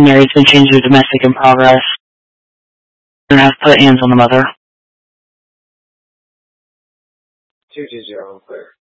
Mary's been changed to domestic in progress. You're gonna have to put hands on the mother. 220, clear.